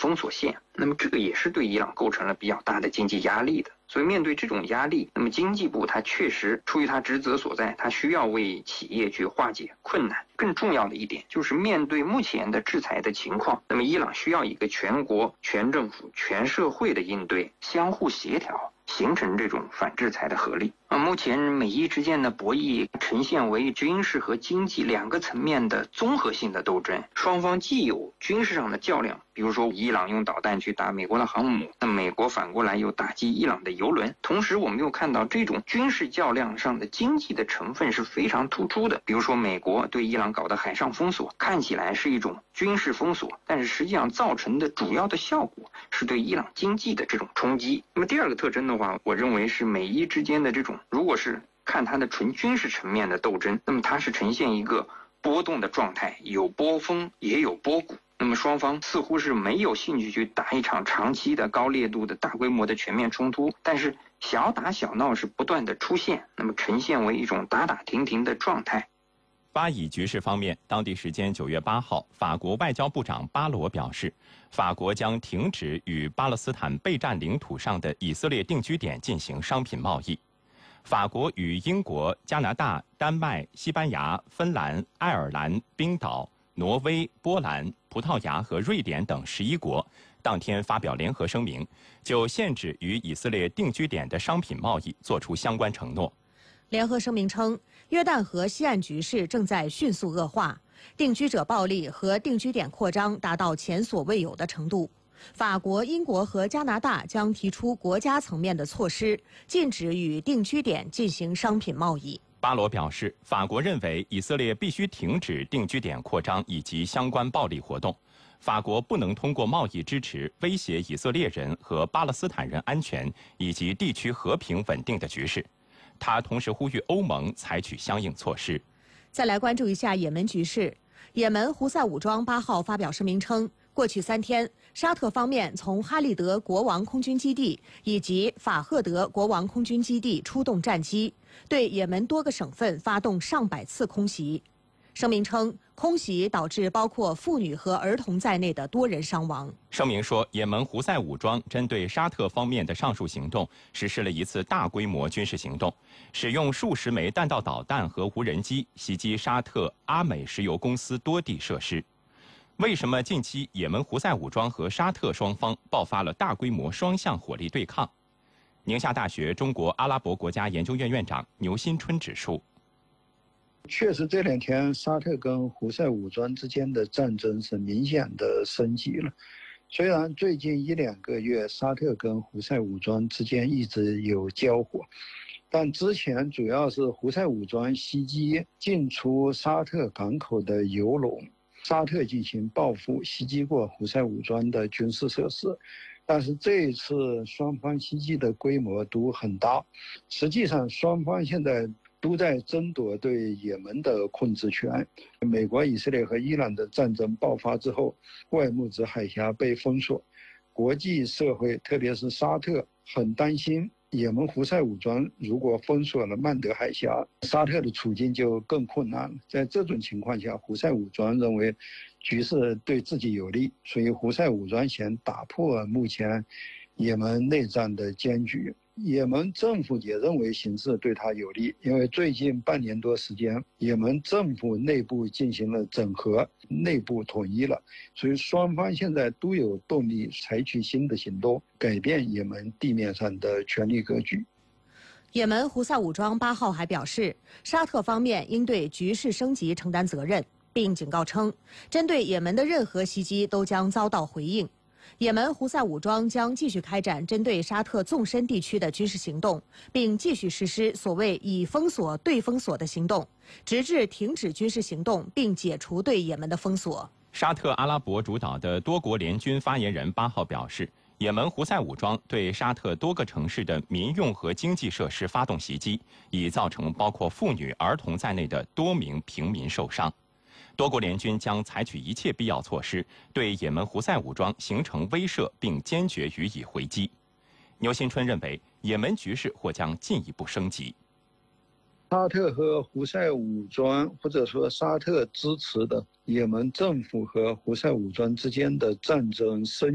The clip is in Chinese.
封锁线，那么这个也是对伊朗构成了比较大的经济压力的。所以面对这种压力，那么经济部它确实出于它职责所在，它需要为企业去化解困难。更重要的一点就是面对目前的制裁的情况，那么伊朗需要一个全国、全政府、全社会的应对，相互协调，形成这种反制裁的合力。目前美伊之间的博弈呈现为军事和经济两个层面的综合性的斗争，双方既有军事上的较量，比如说伊朗用导弹去打美国的航母，那美国反过来又打击伊朗的油轮。同时我们又看到这种军事较量上的经济的成分是非常突出的，比如说美国对伊朗搞的海上封锁，看起来是一种军事封锁，但是实际上造成的主要的效果是对伊朗经济的这种冲击。那么第二个特征的话，我认为是美伊之间的这种，如果是看它的纯军事层面的斗争，那么它是呈现一个波动的状态，有波峰也有波谷。那么双方似乎是没有兴趣去打一场长期的高烈度的大规模的全面冲突，但是小打小闹是不断的出现，那么呈现为一种打打停停的状态。 巴以局势方面，当地时间9月8号，法国外交部长巴罗表示，法国将停止与巴勒斯坦被占领土上的以色列定居点进行商品贸易。法国与英国、加拿大、丹麦、西班牙、芬兰、爱尔兰、冰岛、挪威、波兰、葡萄牙和瑞典等11国当天发表联合声明，就限制与以色列定居点的商品贸易作出相关承诺。 联合声明称，约旦河西岸局势正在迅速恶化，定居者暴力和定居点扩张达到前所未有的程度。法国、英国和加拿大将提出国家层面的措施，禁止与定居点进行商品贸易。 巴罗表示，法国认为以色列必须停止定居点扩张以及相关暴力活动。法国不能通过贸易支持威胁以色列人和巴勒斯坦人安全以及地区和平稳定的局势。他同时呼吁欧盟采取相应措施。 再来关注一下也门局势。也门胡塞武装8号发表声明称，过去3天，沙特方面从哈利德国王空军基地以及法赫德国王空军基地出动战机，对也门多个省份发动上百次空袭。声明称，空袭导致包括妇女和儿童在内的多人伤亡。 声明说，也门胡塞武装针对沙特方面的上述行动实施了一次大规模军事行动，使用数十枚弹道导弹和无人机袭击沙特阿美石油公司多地设施。为什么近期也门胡塞武装和沙特双方爆发了大规模双向火力对抗？宁夏大学中国阿拉伯国家研究院院长牛新春指出， 确实这2天沙特跟胡塞武装之间的战争是明显的升级了。虽然最近1-2个月沙特跟胡塞武装之间一直有交火，但之前主要是胡塞武装袭击进出沙特港口的油轮，沙特进行报复，袭击过胡塞武装的军事设施。但是这一次双方袭击的规模都很大，实际上双方现在都在争夺对也门的控制权。美国、以色列和伊朗的战争爆发之后，外木兹海峡被封锁，国际社会特别是沙特很担心也门胡塞武装如果封锁了曼德海峡，沙特的处境就更困难了。在这种情况下，胡塞武装认为局势对自己有利，所以胡塞武装想打破目前也门内战的僵局。也门政府也认为形势对他有利，因为最近半年多时间，也门政府内部进行了整合，内部统一了，所以双方现在都有动力采取新的行动，改变也门地面上的权力格局。 也门胡塞武装8号还表示，沙特方面应对局势升级承担责任，并警告称，针对也门的任何袭击都将遭到回应。也门胡塞武装将继续开展针对沙特纵深地区的军事行动，并继续实施所谓以封锁对封锁的行动，直至停止军事行动并解除对也门的封锁。 沙特阿拉伯主导的多国联军发言人8号表示，也门胡塞武装对沙特多个城市的民用和经济设施发动袭击，已造成包括妇女、儿童在内的多名平民受伤。多国联军将采取一切必要措施，对也门胡塞武装形成威慑，并坚决予以回击。牛新春认为，也门局势或将进一步升级。 沙特和胡塞武装，或者说沙特支持的也门政府和胡塞武装之间的战争升